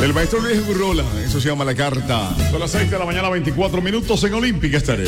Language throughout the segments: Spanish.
El maestro Luis Gurrola, eso se llama La Carta. Son las 6 de la mañana, 24 minutos en Olímpica Estéreo.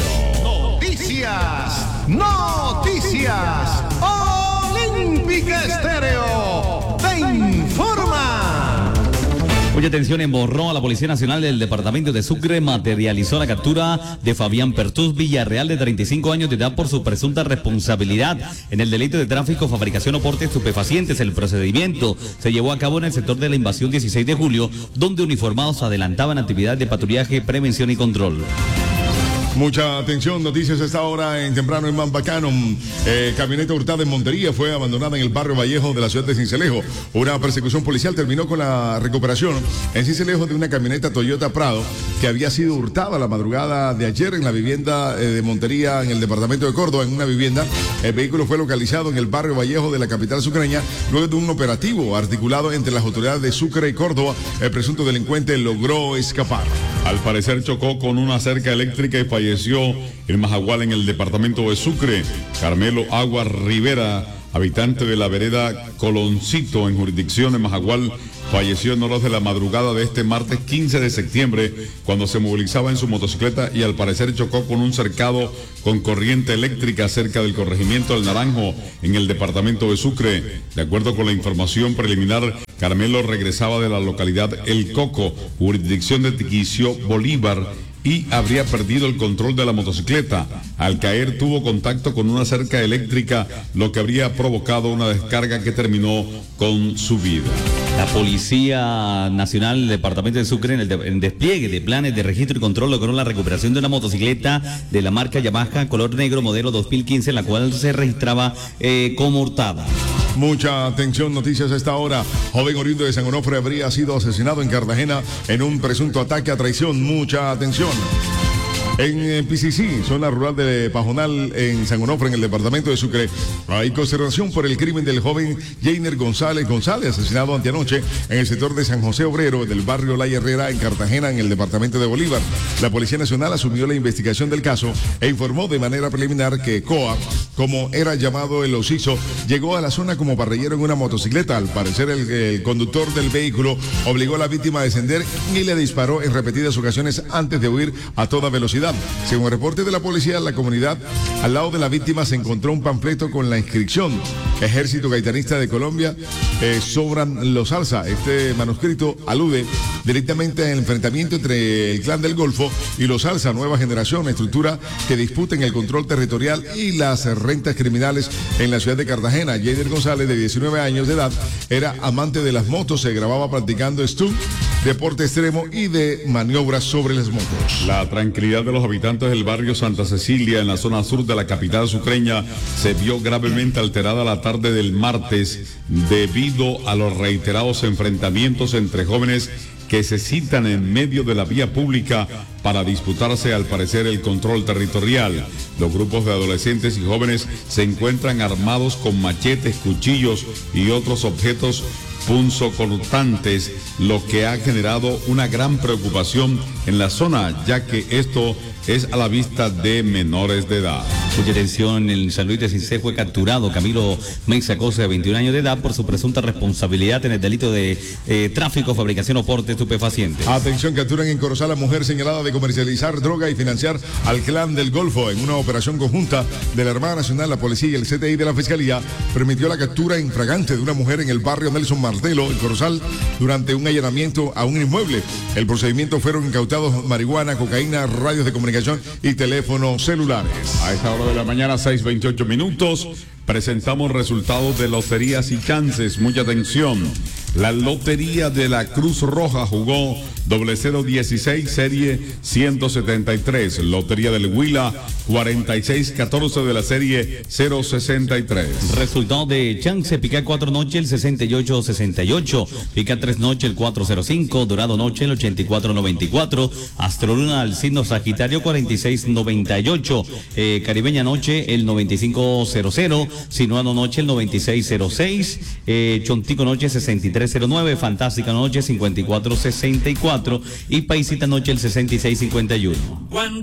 Noticias, noticias. Olímpica Estéreo te informa. Mucha atención, en Borró, la Policía Nacional del Departamento de Sucre materializó la captura de Fabián Pertús Villarreal, de 35 años de edad, por su presunta responsabilidad en el delito de tráfico, fabricación o porte de estupefacientes. El procedimiento se llevó a cabo en el sector de la Invasión 16 de julio, donde uniformados adelantaban actividades de patrullaje, prevención y control. Mucha atención, noticias a esta hora en temprano en Mampacano. Camioneta hurtada en Montería fue abandonada en el barrio Vallejo de la ciudad de Sincelejo. Una persecución policial terminó con la recuperación en Sincelejo de una camioneta Toyota Prado que había sido hurtada la madrugada de ayer en la vivienda de Montería, en el departamento de Córdoba, en una vivienda. El vehículo fue localizado en el barrio Vallejo de la capital sucreña luego de un operativo articulado entre las autoridades de Sucre y Córdoba. El presunto delincuente logró escapar. Al parecer chocó con una cerca eléctrica y falleció en Majagual, en el departamento de Sucre. Carmelo Aguas Rivera, habitante de la vereda Coloncito, en jurisdicción de Majagual, falleció en horas de la madrugada de este martes 15 de septiembre cuando se movilizaba en su motocicleta y al parecer chocó con un cercado con corriente eléctrica cerca del corregimiento del Naranjo, en el departamento de Sucre. De acuerdo con la información preliminar, Carmelo regresaba de la localidad El Coco, jurisdicción de Tiquicio, Bolívar, y habría perdido el control de la motocicleta. Al caer tuvo contacto con una cerca eléctrica, lo que habría provocado una descarga que terminó con su vida. La Policía Nacional del Departamento de Sucre, en despliegue de planes de registro y control, logró la recuperación de una motocicleta de la marca Yamaha color negro modelo 2015, la cual se registraba como hurtada. Mucha atención, noticias a esta hora. Joven oriundo de San Onofre habría sido asesinado en Cartagena en un presunto ataque a traición. Mucha atención. En PCC, zona rural de Pajonal, en San Onofre, en el departamento de Sucre, hay consternación por el crimen del joven Jainer González, asesinado anteanoche en el sector de San José Obrero, del barrio La Herrera, en Cartagena, en el departamento de Bolívar. La Policía Nacional asumió la investigación del caso e informó de manera preliminar que COA, como era llamado el occiso, llegó a la zona como parrillero en una motocicleta. Al parecer, el conductor del vehículo obligó a la víctima a descender y le disparó en repetidas ocasiones antes de huir a toda velocidad. Según el reporte de la policía, en la comunidad, al lado de la víctima se encontró un panfleto con la inscripción: Ejército Gaitanista de Colombia, sobran los alza. Este manuscrito alude directamente al enfrentamiento entre el Clan del Golfo y los alza, nueva generación, estructura que disputan el control territorial y las rentas criminales en la ciudad de Cartagena. Jainer González, de 19 años de edad, era amante de las motos, se grababa practicando stunt, deporte extremo y de maniobras sobre las motos. La tranquilidad de los habitantes del barrio Santa Cecilia, en la zona sur de la capital sucreña, se vio gravemente alterada la tarde del martes debido a los reiterados enfrentamientos entre jóvenes que se citan en medio de la vía pública para disputarse, al parecer, el control territorial. Los grupos de adolescentes y jóvenes se encuentran armados con machetes, cuchillos y otros objetos punzocortantes, lo que ha generado una gran preocupación en la zona, ya que esto es a la vista de menores de edad. Mucha atención, en San Luis de Cincé fue capturado Camilo Meiza Cosa, de 21 años de edad, por su presunta responsabilidad en el delito de tráfico, fabricación o porte de estupefacientes. Atención, capturan en Corozal a mujer señalada de comercializar droga y financiar al Clan del Golfo. En una operación conjunta de la Armada Nacional, la Policía y el CTI de la Fiscalía permitió la captura infragante de una mujer en el barrio Nelson Martelo, en Corozal, durante un allanamiento a un inmueble. El procedimiento fueron incautados marihuana, cocaína, radios de comunicación y teléfonos celulares. A esta hora de la mañana, 6:28 minutos, presentamos resultados de loterías y chances. Mucha atención. La Lotería de la Cruz Roja jugó 0016, serie 173. Lotería del Huila, 4614 de la serie 063. Resultado de chance: pica 4 noche el 6868, pica 3 noche el 405, dorado noche el 8494, astroluna al signo Sagitario 4698, caribeña noche el 9500, sinuano noche el 9606, chontico noche 6309, fantástica noche 5464 y paisita noche el 6651.